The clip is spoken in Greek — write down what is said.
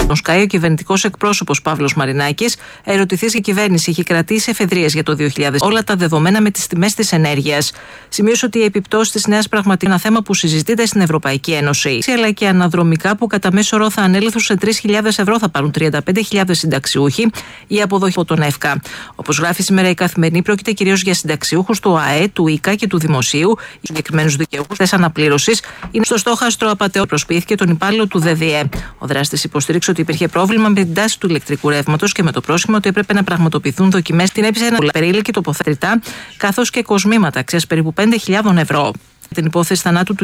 Τον Sky, ο κυβερνητικός εκπρόσωπος Παύλος Μαρινάκης, ερωτηθείς η κυβέρνηση έχει κρατήσει εφεδρείες για το 2000 όλα τα δεδομένα με τις τιμές της ενέργειας. Σημείωσε ότι οι επιπτώσεις της νέας πραγματικής είναι ένα θέμα που συζητείται στην Ευρωπαϊκή Ένωση, αλλά και αναδρομικά που κατά μέσο όρο θα ανέλθουν σε 3.000 ευρώ θα πάρουν 35.000 συνταξιούχοι η αποδοχή από τον ΕΦΚΑ. Όπως γράφει σήμερα η Καθημερινή, πρόκειται κυρίως για συνταξιούχους του ΑΕ, του ΙΚΑ και του Δημοσίου. Οι συγκεκριμένους δικαιούχους της αναπλήρωσης είναι στο στόχαστρο απατεών. Προσποιήθηκε τον υπάλληλο του ΔΔΕ. Ο δράστης υποστήριξε ότι υπήρχε πρόβλημα με την τάση του ηλεκτρικού ρεύματος και με το πρόσχημα ότι έπρεπε να πραγματοποιηθούν δοκιμές. Την έπεισε ένα περίλικη τοποθετητά καθώς και κοσμήματα αξίας περίπου 5.000 ευρώ. Την υπόθεση θανάτου του